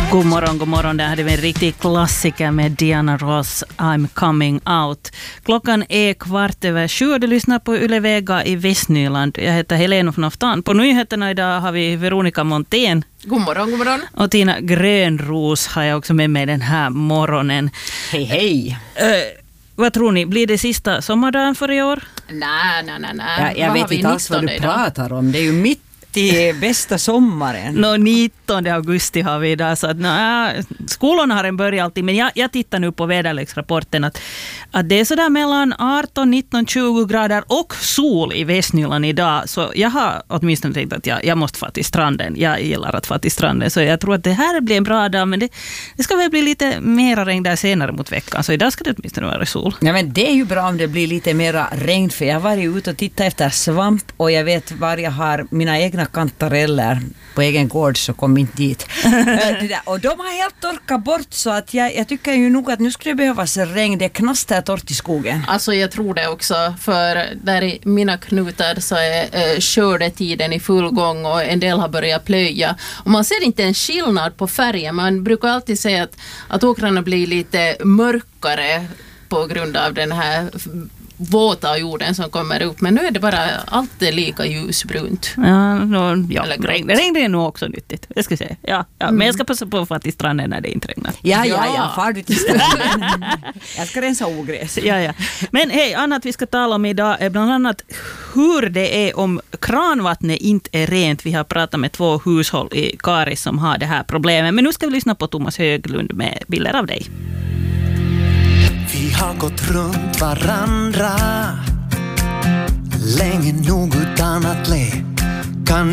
God morgon. Där hade vi en riktig klassiker med Diana Ross, I'm coming out. Klockan är 7:15 och du lyssnar på Yle Vega i Västnyland. Jag heter Helena von Aftan. På nyheterna idag har vi Veronica Montén. God morgon. Och Tina Grönros har jag också med mig den här morgonen. Hej. Vad tror ni? Blir det sista sommardagen för i år? Nej. Jag vet inte alls vad du pratar om. Det är ju mitt i bästa sommaren. 19 augusti har vi idag. Så att, skolorna har en början alltid. Men jag tittar nu på väderleksrapporten att det är sådär mellan 18, 19, 20 grader och sol i Västnyland idag. Så jag har åtminstone tänkt att jag måste få till stranden. Jag gillar att få till stranden. Så jag tror att det här blir en bra dag. Men det ska väl bli lite mera regn där senare mot veckan. Så idag ska det åtminstone vara sol. Ja, men det är ju bra om det blir lite mera regn. För jag har varit ute och tittat efter svamp. Och jag vet var jag har mina egna kantareller på egen gård, så kom inte dit. Och de har helt torkat bort, så att jag tycker ju nog att nu skulle det behövas regn. Det knastrar torrt i skogen. Alltså jag tror det också, för där i mina knutar så är skördetiden i full gång och en del har börjat plöja. Och man ser inte en skillnad på färgen. Man brukar alltid säga att åkrarna blir lite mörkare på grund av den här våta jorden som kommer upp, men nu är det bara allt är lika ljusbrunt. Regn är nog också nyttigt. Jag ska säga. Ja. Men jag ska passa på att få till stranden när det inte regnar. Ja, far du till stranden. Jag ska rensa ogräs. Ja. Men hej, annat vi ska tala om idag är bland annat hur det är om kranvattnet inte är rent. Vi har pratat med 2 hushåll i Karis som har det här problemet. Men nu ska vi lyssna på Thomas Höglund med bilder av dig. Vi har gått runt varandra länge nog utan att le.